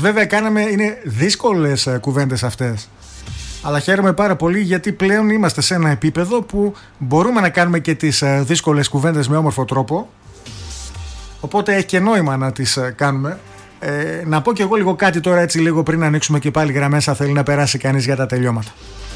βέβαια είναι δύσκολες κουβέντες αυτές. Αλλά χαίρομαι πάρα πολύ γιατί πλέον είμαστε σε ένα επίπεδο που μπορούμε να κάνουμε και τις δύσκολες κουβέντες με όμορφο τρόπο. Οπότε έχει και νόημα να τις κάνουμε. Να πω και εγώ λίγο κάτι τώρα, έτσι λίγο πριν ανοίξουμε και πάλι γραμμές, αν θέλει να περάσει κανείς για τα τελειώματα.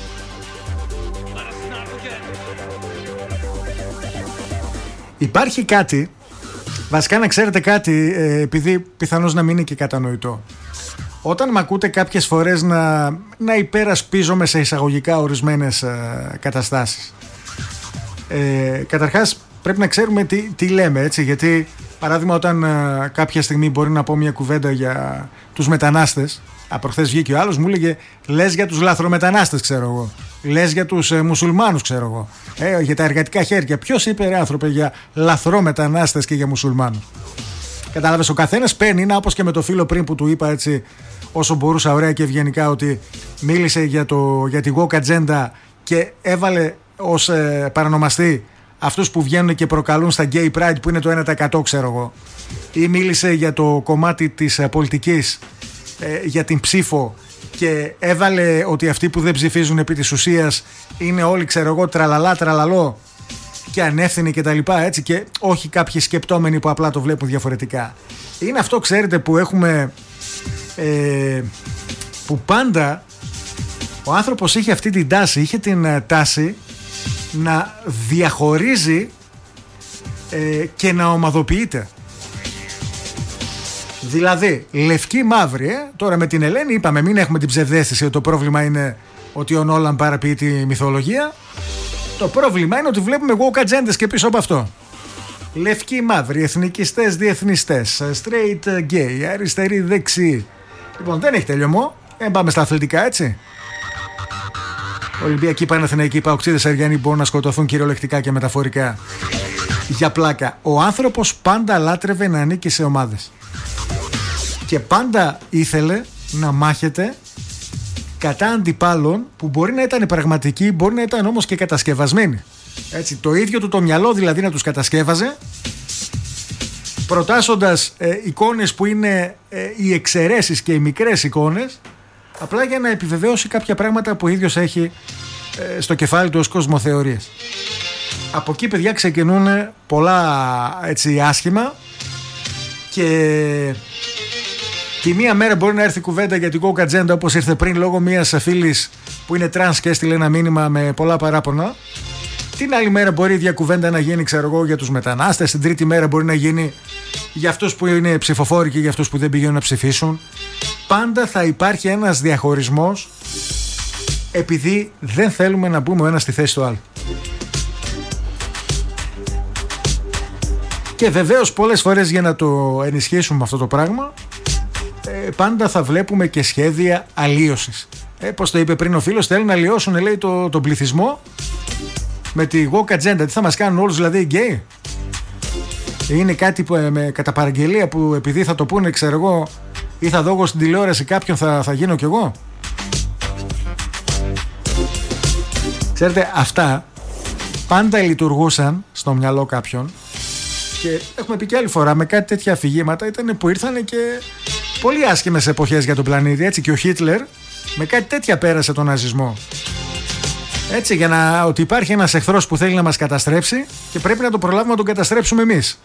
Υπάρχει κάτι, βασικά να ξέρετε κάτι, επειδή πιθανώς να μην είναι και κατανοητό. Όταν με ακούτε κάποιες φορές να υπερασπίζομαι σε εισαγωγικά ορισμένες καταστάσεις, καταρχάς πρέπει να ξέρουμε τι λέμε, έτσι, γιατί παράδειγμα όταν κάποια στιγμή μπορεί να πω μια κουβέντα για τους μετανάστες, προχθές βγήκε ο άλλος μου έλεγε λες για τους λαθρομετανάστες, ξέρω εγώ, λες για τους μουσουλμάνους, ξέρω εγώ, για τα εργατικά χέρια. Ποιος είπε, ρε άνθρωπε, για λαθρομετανάστες και για μουσουλμάνους? Κατάλαβες, ο καθένας παίρνει, είναι όπως και με το φίλο πριν που του είπα έτσι όσο μπορούσα ωραία και ευγενικά ότι μίλησε για τη woke agenda και έβαλε ως παρανομαστή αυτούς που βγαίνουν και προκαλούν στα gay pride που είναι το 1% ξέρω εγώ, ή μίλησε για το κομμάτι της πολιτικής, για την ψήφο και έβαλε ότι αυτοί που δεν ψηφίζουν επί της ουσίας είναι όλοι, ξέρω εγώ, τραλαλά τραλαλό και ανεύθυνοι και τα λοιπά, έτσι, και όχι κάποιοι σκεπτόμενοι που απλά το βλέπουν διαφορετικά. Είναι αυτό, ξέρετε, που έχουμε που πάντα ο άνθρωπος είχε αυτή την τάση, είχε την τάση να διαχωρίζει και να ομαδοποιείται. Δηλαδή λευκή μαύρη, τώρα με την Ελένη είπαμε μην έχουμε την ψευδαίσθηση ότι το πρόβλημα είναι ότι ο Νόλαν παραποιεί τη μυθολογία. Το πρόβλημα είναι ότι βλέπουμε woke agendas και πίσω από αυτό. Λευκοί, μαύροι, εθνικιστές, διεθνιστές, straight, gay, αριστεροί, δεξιοί. Λοιπόν, δεν έχει τελειωμό. Πάμε στα αθλητικά, έτσι. Ολυμπιακοί, Παναθηναϊκοί, Παοξίδες, Αριανοί μπορούν να σκοτωθούν κυριολεκτικά και μεταφορικά. Για πλάκα. Ο άνθρωπος πάντα λάτρευε να ανήκει σε ομάδες. Και πάντα ήθελε να μάχεται κατά αντιπάλων που μπορεί να ήταν πραγματικοί, μπορεί να ήταν όμως και κατασκευασμένοι. Έτσι, το ίδιο του το μυαλό δηλαδή να τους κατασκεύαζε, προτάσσοντας εικόνες που είναι οι εξαιρέσεις και οι μικρές εικόνες, απλά για να επιβεβαίωσει κάποια πράγματα που ο ίδιος έχει στο κεφάλι του ως κοσμοθεωρίες. Από εκεί, παιδιά, ξεκινούν πολλά έτσι άσχημα και τη μία μέρα μπορεί να έρθει κουβέντα για την woke agenda όπως ήρθε πριν λόγω μιας φίλης που είναι τρανς και έστειλε ένα μήνυμα με πολλά παράπονα. Την άλλη μέρα μπορεί η ίδια κουβέντα να γίνει, ξέρω εγώ, για τους μετανάστες. Την τρίτη μέρα μπορεί να γίνει για αυτούς που είναι ψηφοφόροι και για αυτούς που δεν πηγαίνουν να ψηφίσουν. Πάντα θα υπάρχει ένας διαχωρισμός επειδή δεν θέλουμε να μπούμε ο ένας στη θέση του άλλου. Και βεβαίως πολλές φορές για να το ενισχύσουμε αυτό το πράγμα πάντα θα βλέπουμε και σχέδια αλλίωσης. Πώς το είπε πριν ο φίλος, θέλουν να αλλοιώσουν, λέει, τον πληθυσμό με τη woke agenda. Τι θα μας κάνουν όλους δηλαδή γκέι? Είναι κάτι που, κατά παραγγελία που επειδή θα το πούνε, ξέρω εγώ, ή θα δω εγώ στην τηλεόραση κάποιον θα γίνω κι εγώ? Ξέρετε, αυτά πάντα λειτουργούσαν στο μυαλό κάποιον και έχουμε πει και άλλη φορά με κάτι τέτοια αφηγήματα ήταν που ήρθαν και πολύ άσχημες εποχές για τον πλανήτη, έτσι, και ο Χίτλερ με κάτι τέτοια πέρασε τον ναζισμό. Έτσι, για να ότι υπάρχει ένας εχθρός που θέλει να μας καταστρέψει και πρέπει να το προλάβουμε να τον καταστρέψουμε εμείς.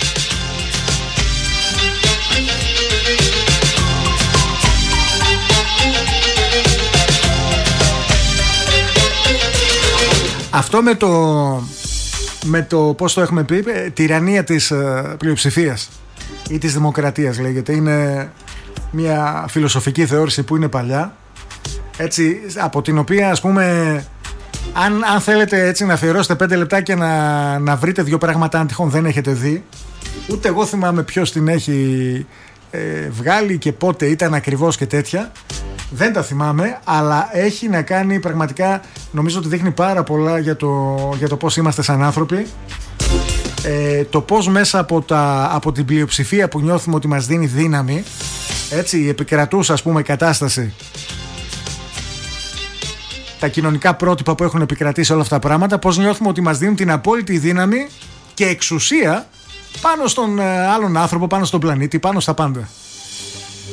Αυτό με το πώς το έχουμε πει, τυραννία της πλειοψηφίας ή της δημοκρατίας λέγεται, είναι μια φιλοσοφική θεώρηση που είναι παλιά, έτσι, από την οποία, ας πούμε, αν θέλετε έτσι να αφιερώσετε 5 λεπτάκια να βρείτε δύο πράγματα, αν τυχόν δεν έχετε δει, ούτε εγώ θυμάμαι ποιος την έχει βγάλει και πότε ήταν ακριβώς και τέτοια, δεν τα θυμάμαι, αλλά έχει να κάνει πραγματικά, νομίζω ότι δείχνει πάρα πολλά για το πώς είμαστε σαν άνθρωποι, το πώς μέσα από την πλειοψηφία που νιώθουμε ότι μας δίνει δύναμη, έτσι, η επικρατούσα, ας πούμε, κατάσταση, τα κοινωνικά πρότυπα που έχουν επικρατήσει όλα αυτά τα πράγματα, πώς νιώθουμε ότι μας δίνουν την απόλυτη δύναμη και εξουσία πάνω στον άλλον άνθρωπο, πάνω στον πλανήτη, πάνω στα πάντα.